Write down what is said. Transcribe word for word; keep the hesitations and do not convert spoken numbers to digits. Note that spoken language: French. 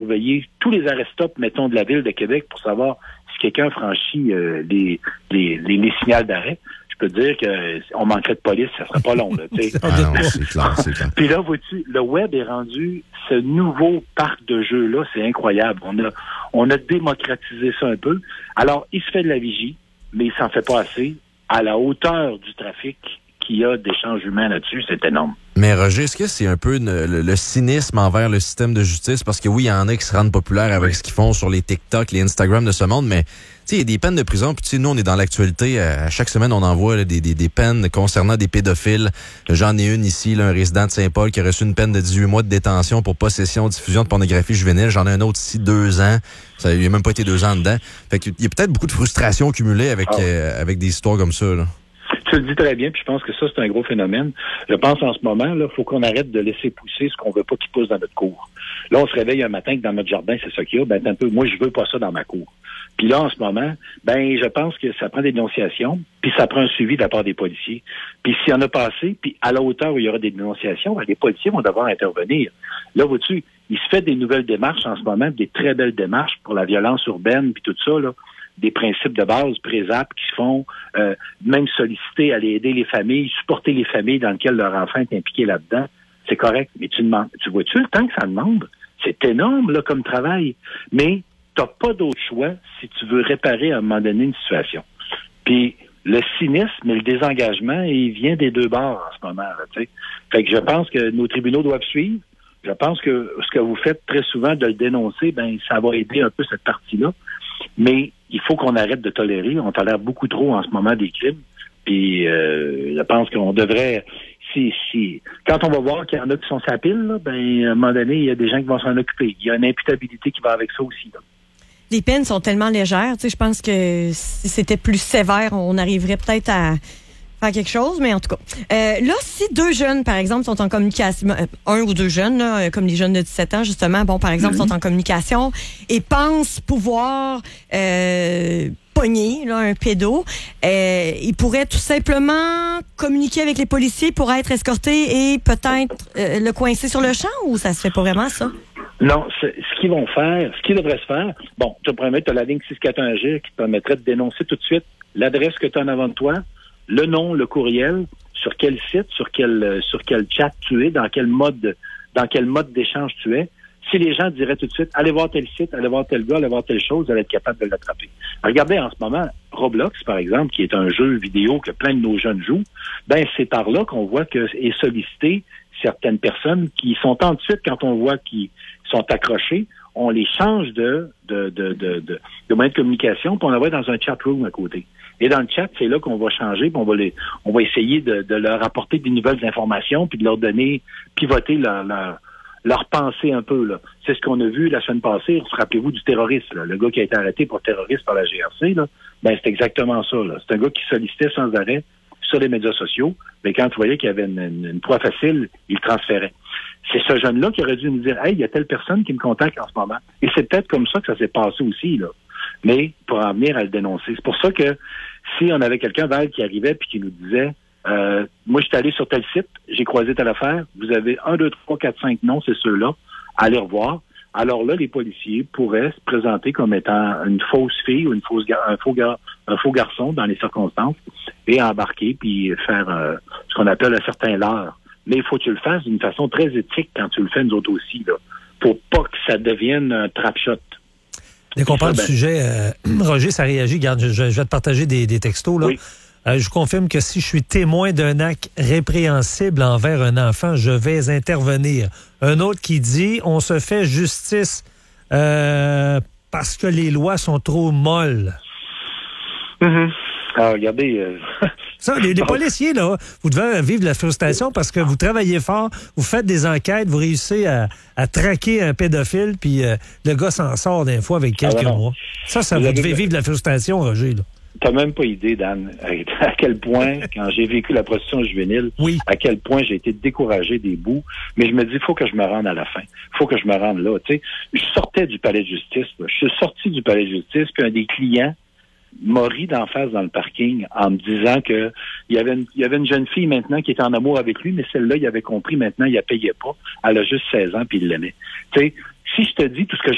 surveiller tous les arrêt-stops, mettons, de la Ville de Québec pour savoir si quelqu'un franchit euh, les, les, les, les signaux d'arrêt. Je peux te dire qu'on manquerait de police, ça serait pas long. Là, ah non, c'est clair, c'est clair. Puis là, vois-tu, le web est rendu ce nouveau parc de jeux-là, c'est incroyable. On a, on a démocratisé ça un peu. Alors, il se fait de la vigie, mais il s'en fait pas assez. À la hauteur du trafic qu'il y a d'échanges humains là-dessus, c'est énorme. Mais Roger, est-ce que c'est un peu le, le, le cynisme envers le système de justice? Parce que oui, il y en a qui se rendent populaires avec oui. ce qu'ils font sur les TikTok, les Instagram de ce monde, mais il y a des peines de prison. Puis tu sais, nous, on est dans l'actualité. À chaque semaine, on envoie là, des, des, des peines concernant des pédophiles. J'en ai une ici, là, un résident de Saint-Paul qui a reçu une peine de dix-huit mois de détention pour possession, diffusion de pornographie juvénile. J'en ai un autre ici, deux ans. Ça, il n'y a même pas été deux ans dedans. Fait qu'il y a peut-être beaucoup de frustration cumulée avec, ah. euh, avec des histoires comme ça, là. Tu le dis très bien, puis je pense que ça, c'est un gros phénomène. Je pense en ce moment, là, faut qu'on arrête de laisser pousser ce qu'on veut pas qu'il pousse dans notre cour. Là, on se réveille un matin que dans notre jardin, c'est ça qu'il y a. Ben, un peu, moi, je veux pas ça dans ma cour. Puis là, en ce moment, ben, je pense que ça prend des dénonciations, puis ça prend un suivi de la part des policiers. Puis s'il y en a pas assez, puis à la hauteur où il y aura des dénonciations, ben, les policiers vont devoir intervenir. Là, vois-tu, il se fait des nouvelles démarches en ce moment, des très belles démarches pour la violence urbaine, puis tout ça, là. Des principes de base, présap, qui se font, euh, même solliciter, aller aider les familles, supporter les familles dans lesquelles leur enfant est impliqué là-dedans, c'est correct. Mais tu demandes, tu vois-tu le temps que ça demande? C'est énorme, là, comme travail. Mais t'as pas d'autre choix si tu veux réparer à un moment donné une situation. Puis, le cynisme et le désengagement, il vient des deux bords en ce moment, là, tu sais. Fait que je pense que nos tribunaux doivent suivre. Je pense que ce que vous faites très souvent de le dénoncer, ben, ça va aider un peu cette partie-là. Mais il faut qu'on arrête de tolérer. On tolère beaucoup trop en ce moment des crimes. Puis euh, je pense qu'on devrait... Si, si, quand on va voir qu'il y en a qui sont sur la pile, là, ben, à un moment donné, il y a des gens qui vont s'en occuper. Il y a une imputabilité qui va avec ça aussi. Là. Les peines sont tellement légères. Tu sais, je pense que si c'était plus sévère, on arriverait peut-être à faire quelque chose, mais en tout cas. Euh, là, si deux jeunes, par exemple, sont en communication, euh, un ou deux jeunes, là, comme les jeunes de dix-sept ans, justement, bon, par exemple, mm-hmm. sont en communication et pensent pouvoir euh, pogner là, un pédo, euh, ils pourraient tout simplement communiquer avec les policiers pour être escortés et peut-être euh, le coincer sur le champ, ou ça se fait pas vraiment, ça? Non, ce qu'ils vont faire, ce qui devrait se faire, bon, tu promets, tu as la ligne six cent quarante-et-un G qui te permettrait de dénoncer tout de suite l'adresse que tu as en avant de toi, le nom, le courriel, sur quel site, sur quel sur quel chat tu es, dans quel mode dans quel mode d'échange tu es. Si les gens diraient tout de suite, allez voir tel site, allez voir tel gars, allez voir telle chose, vous allez être capable de l'attraper. Regardez en ce moment, Roblox, par exemple, qui est un jeu vidéo que plein de nos jeunes jouent, ben c'est par là qu'on voit que est sollicité certaines personnes qui sont ensuite, quand on voit qu'ils sont accrochés, on les change de de de de, de, de moyen de communication, puis on les voit dans un chat room à côté. Et dans le chat, c'est là qu'on va changer, puis on va les, on va essayer de, de leur apporter des nouvelles informations, puis de leur donner, pivoter leur, leur, leur pensée un peu, là. C'est ce qu'on a vu la semaine passée. Rappelez-vous du terroriste, là. Le gars qui a été arrêté pour terroriste par la G R C, là. Ben, c'est exactement ça, là. C'est un gars qui sollicitait sans arrêt sur les médias sociaux, mais quand tu voyais qu'il y avait une, une, une proie facile, il le transférait. C'est ce jeune-là qui aurait dû nous dire, hey, il y a telle personne qui me contacte en ce moment. Et c'est peut-être comme ça que ça s'est passé aussi, là. Mais pour en venir à le dénoncer. C'est pour ça que si on avait quelqu'un, Val, qui arrivait puis qui nous disait, euh, moi, je suis allé sur tel site, j'ai croisé telle affaire, vous avez un, deux, trois, quatre, cinq noms, c'est ceux-là, allez revoir. Alors là, les policiers pourraient se présenter comme étant une fausse fille ou une fausse gar- un, faux gar- un faux garçon dans les circonstances et embarquer puis faire euh, ce qu'on appelle un certain leurre. Mais il faut que tu le fasses d'une façon très éthique quand tu le fais nous autres aussi, là, pour pas que ça devienne un trap shot. Dès qu'on parle ben, du sujet, euh, Roger, ça réagit. Regarde, je, je vais te partager des, des textos. Là. Oui. Euh, je confirme que si je suis témoin d'un acte répréhensible envers un enfant, je vais intervenir. Un autre qui dit, on se fait justice euh, parce que les lois sont trop molles. Mm-hmm. Alors, regardez... Euh... Ça, les, les policiers, là, vous devez vivre de la frustration parce que vous travaillez fort, vous faites des enquêtes, vous réussissez à, à traquer un pédophile, puis euh, le gars s'en sort des fois avec quelques ah, mois. Ça, ça vous, vous devez vivre de la frustration, Roger, là. T'as même pas idée, Dan, à quel point, quand j'ai vécu la prostitution juvénile, oui. à quel point j'ai été découragé des bouts. Mais je me dis, il faut que je me rende à la fin. Il faut que je me rende là. Tu sais, je sortais du palais de justice. Là. Je suis sorti du palais de justice, puis un des clients m'a ri d'en face dans le parking en me disant que il y avait une, il y avait une jeune fille maintenant qui était en amour avec lui, mais celle-là, il avait compris maintenant, il la payait pas. Elle a juste seize ans, puis il l'aimait. Tu sais, si je te dis tout ce que